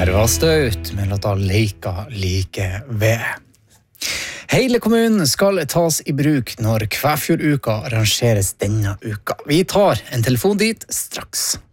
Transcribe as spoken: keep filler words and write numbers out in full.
Her var Støt med låta Leika like ved. Hele kommunen skal tas i bruk når Kvæfjorduka arrangeres denne uka. Vi tar en telefon dit straks.